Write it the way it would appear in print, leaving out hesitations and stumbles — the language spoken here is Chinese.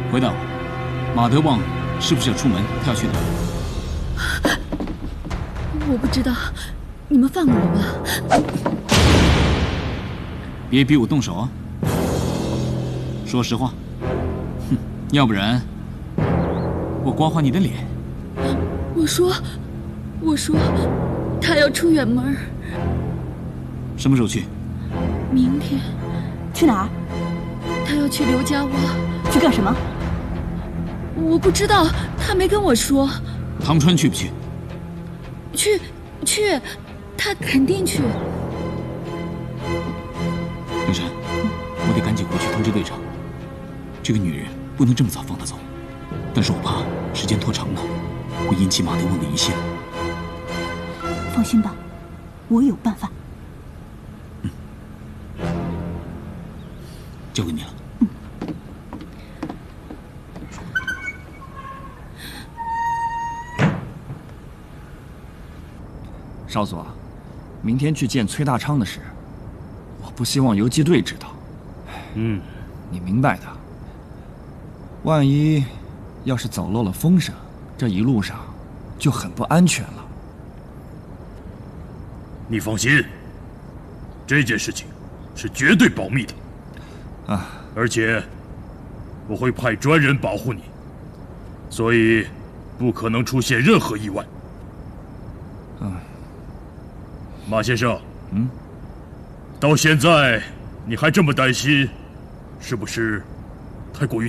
回答我，马德旺是不是要出门？他要去哪儿？ 我不知道，你们放了我吧。 别逼我动手啊！说实话，哼，要不然我刮花你的脸。 我说，他要出远门。 什么时候去？ 明天。 去哪儿？ 他要去刘家洼。 去干什么？ 我不知道，他没跟我说。 唐川去不去？ 去，他肯定去。 刘晨，我得赶紧回去通知队长，这个女人不能这么早放她走。但是我怕时间拖长了，会引起马德旺的疑心。 放心吧，我有办法。 交给你了。 少佐，明天去见崔大昌的事，我不希望游击队知道。你明白的。万一要是走漏了风声，这一路上就很不安全了。 你放心，这件事情是绝对保密的。而且我会派专人保护你，所以不可能出现任何意外。马先生，到现在你还这么担心，是不是太过于